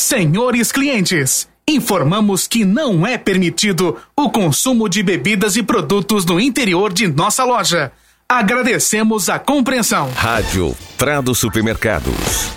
Senhores clientes, informamos que não é permitido o consumo de bebidas e produtos no interior de nossa loja. Agradecemos a compreensão. Rádio Prado Supermercados.